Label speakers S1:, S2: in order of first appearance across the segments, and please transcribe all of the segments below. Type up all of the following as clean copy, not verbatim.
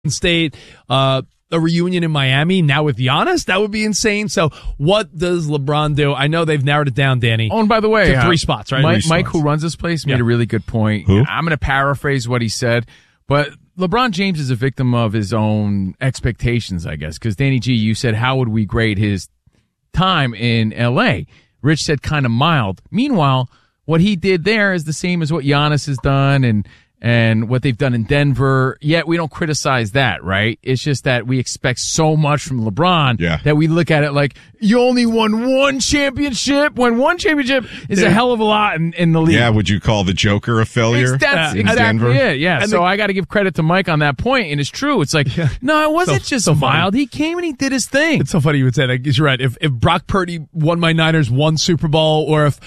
S1: State, a reunion in Miami now with Giannis. That would be insane. So what does LeBron do? I know they've narrowed it down, Danny.
S2: Oh, and by the way,
S1: to 3 spots, right?
S2: Mike, who runs this place, made a really good point.
S3: Who?
S2: I'm going to paraphrase what he said, but LeBron James is a victim of his own expectations, I guess, because Danny G, you said, how would we grade his time in L.A.? Rich said kind of mild. Meanwhile, what he did there is the same as what Giannis has done and what they've done in Denver, yet we don't criticize that, right? It's just that we expect so much from LeBron that we look at it like, you only won one championship, when one championship is a hell of a lot in the league.
S3: Yeah, would you call the Joker a failure?
S2: That's
S3: in
S2: exactly
S3: Denver?
S2: it, yeah. So I got to give credit to Mike on that point, and it's true. It's like, no, it wasn't just mild. He came and he did his thing.
S1: It's so funny you would say that, because you're right. If Brock Purdy won my Niners one Super Bowl, or if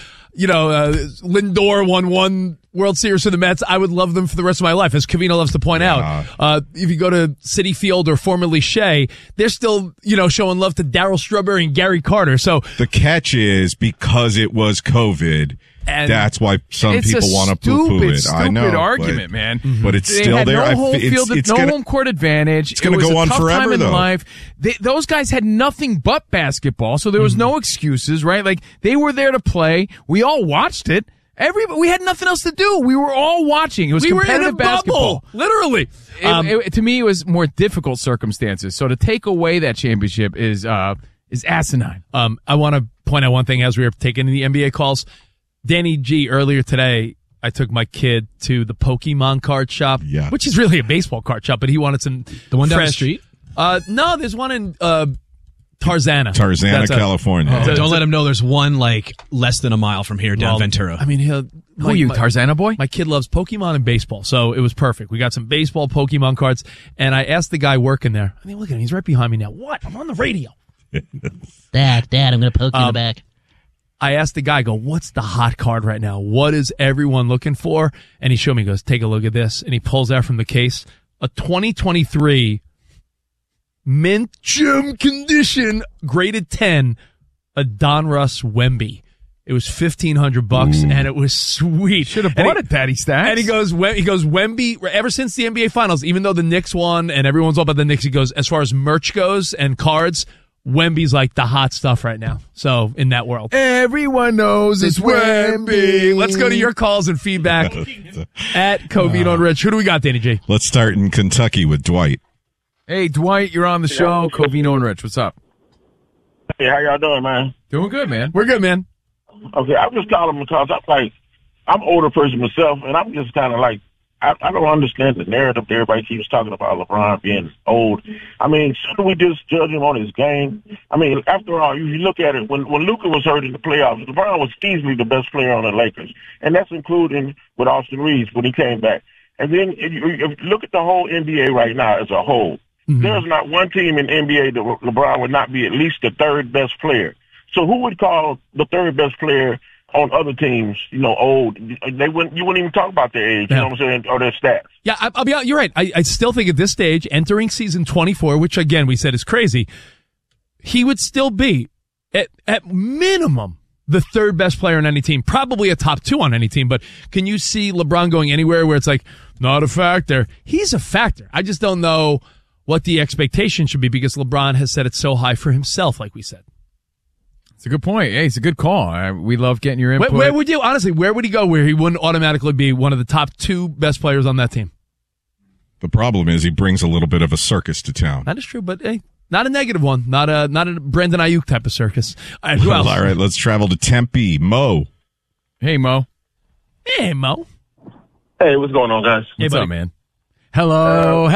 S1: Lindor won one World Series for the Mets, I would love them for the rest of my life. As Covino loves to point out, if you go to Citi Field or formerly Shea, they're still, showing love to Darryl Strawberry and Gary Carter. So
S3: the catch is, because it was COVID, and that's why some people want to poo-poo it. I know,
S2: stupid argument, man.
S3: But it's still there.
S2: No home court advantage.
S3: It's going to go on forever,
S2: time in
S3: though.
S2: Life. Those guys had nothing but basketball, so there was no excuses, right? Like, they were there to play. We all watched it. We had nothing else to do. We were all watching. It was competitive basketball.
S1: Bubble, literally.
S2: To me, it was more difficult circumstances. So to take away that championship is asinine.
S1: I want to point out one thing as we were taking the NBA calls. Danny G, earlier today, I took my kid to the Pokemon card shop, which is really a baseball card shop, but he wanted some
S4: The one down
S1: fresh.
S4: the street?
S1: No, there's one in Tarzana,
S3: California.
S4: Don't let him know there's one less than a mile from here down Ventura.
S1: I mean,
S2: Who are you, Tarzana boy?
S1: My kid loves Pokemon and baseball, so it was perfect. We got some baseball Pokemon cards, and I asked the guy working there. I mean, look at him. He's right behind me now. What? I'm on the radio.
S5: Dad, I'm going to poke you in the back.
S1: I asked the guy, what's the hot card right now? What is everyone looking for? And he showed me, he goes, take a look at this. And he pulls out from the case a 2023 mint gem condition, graded 10, a Donruss Wemby. It was $1,500 and it was sweet.
S2: Should have bought it, Daddy Stacks.
S1: And he goes, Wemby, ever since the NBA Finals, even though the Knicks won and everyone's all about the Knicks, he goes, as far as merch goes and cards, Wemby's like the hot stuff right now. So in that world,
S2: everyone knows it's Wemby.
S1: Let's go to your calls and feedback at Covino and Rich. Who do we got, Danny G?
S3: Let's start in Kentucky with Dwight.
S2: Hey, Dwight, you're on the show. Covino and Rich, what's up?
S6: Hey, how y'all doing, man?
S2: Doing good, man.
S1: We're good, man.
S6: Okay, I'm just calling because I'm an older person myself, and I'm just kind of like, I don't understand the narrative that everybody keeps talking about LeBron being old. I mean, shouldn't we just judge him on his game? I mean, after all, if you look at it, when Luka was hurt in the playoffs, LeBron was easily the best player on the Lakers, and that's including with Austin Reeves when he came back. And then if you look at the whole NBA right now as a whole, there's not one team in the NBA that LeBron would not be at least the third best player. So who would call the third best player on other teams, old? You wouldn't even talk about their age, you know what I'm saying, or their stats.
S1: Yeah, I'll be honest, you're right. I still think at this stage, entering season 24, which again we said is crazy, he would still be at minimum the third best player on any team, probably a top 2 on any team. But can you see LeBron going anywhere where it's like, not a factor? He's a factor. I just don't know what the expectation should be, because LeBron has set it so high for himself, like we said.
S2: It's a good point. Hey, it's a good call. We love getting your input.
S1: Where would he go where he wouldn't automatically be one of the top 2 best players on that team?
S3: The problem is he brings a little bit of a circus to town.
S1: That is true, but hey, not a negative one. Not a Brandon Ayuk type of circus. All right, who else?
S3: All right, let's travel to Tempe. Mo.
S2: Hey, Mo.
S1: Hey, Mo.
S6: Hey, what's going on, guys?
S2: What's up, man? Hello.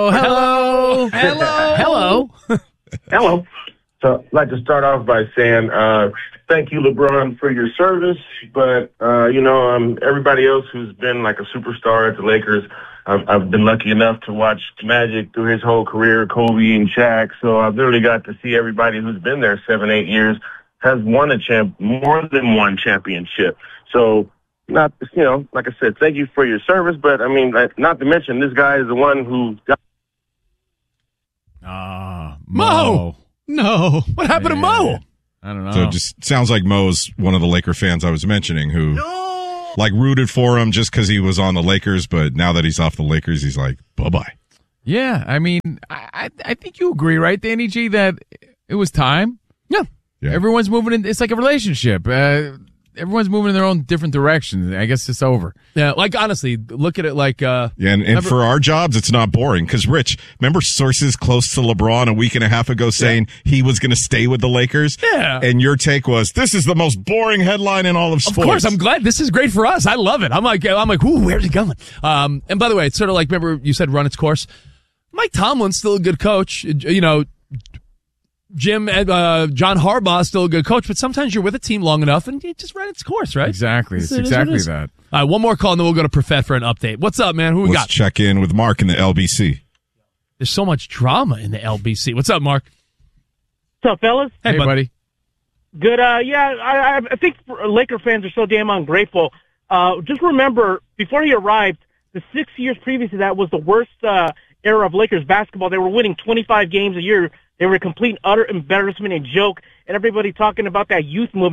S6: Hello. So I'd like to start off by saying thank you, LeBron, for your service. But, everybody else who's been like a superstar at the Lakers, I've been lucky enough to watch Magic through his whole career, Kobe and Shaq. So I've literally got to see everybody who's been there 7-8 years has won more than one championship. So not, like I said, thank you for your service. But, I mean, not to mention this guy is the one who got...
S1: Mo! No. What happened to Mo?
S2: I don't know.
S3: So it just sounds like Mo's one of the Laker fans I was mentioning who rooted for him just because he was on the Lakers, but now that he's off the Lakers, he's like, bye-bye.
S2: Yeah, I mean, I think you agree, right, Danny G, that it was time?
S1: Yeah.
S2: Everyone's moving in. It's like a relationship. Everyone's moving in their own different directions. I guess it's over.
S1: Yeah, like honestly, look at it like
S3: and for our jobs, it's not boring because Rich, remember sources close to LeBron a week and a half ago saying he was going to stay with the Lakers?
S1: Yeah.
S3: And your take was, this is the most boring headline in all of sports.
S1: Of course, I'm glad. This is great for us. I love it. I'm like, ooh, where's it going? And by the way, it's sort of like, remember you said run its course? Mike Tomlin's still a good coach. You know, John Harbaugh's still a good coach, but sometimes you're with a team long enough and it just ran its course, right?
S2: Exactly. It's exactly that.
S1: All right, one more call and then we'll go to Profet for an update. What's up, man? Who we got?
S3: Let's check in with Mark in the LBC.
S1: There's so much drama in the LBC. What's up, Mark?
S7: What's up, fellas?
S1: Hey,
S2: buddy.
S7: Good. I think Laker fans are so damn ungrateful. Just remember, before he arrived, the 6 years previous to that was the worst era of Lakers basketball. They were winning 25 games a year. They were a complete, utter embarrassment and joke. And everybody talking about that youth movement.